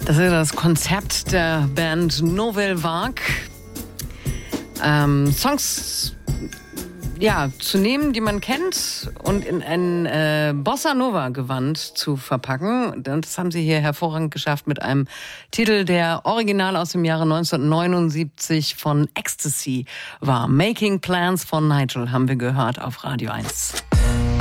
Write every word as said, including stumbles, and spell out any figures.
Das ist das Konzept der Band Nouvelle Vague. Ähm, Songs ja, zu nehmen, die man kennt, und in ein äh, Bossa Nova Gewand zu verpacken. Das haben sie hier hervorragend geschafft mit einem Titel, der original aus dem Jahre neunzehnhundertneunundsiebzig von Ecstasy war. Making Plans von Nigel haben wir gehört auf Radio eins.